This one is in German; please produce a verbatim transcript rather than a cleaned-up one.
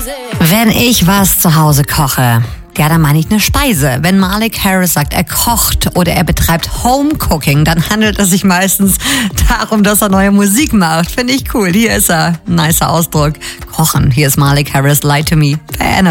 Wenn ich was zu Hause koche, ja, dann meine ich eine Speise. Wenn Malik Harris sagt, er kocht oder er betreibt Home-Cooking, dann handelt es sich meistens darum, dass er neue Musik macht. Finde ich cool. Hier ist er. Nicer Ausdruck. Kochen. Hier ist Malik Harris, Lie to Me.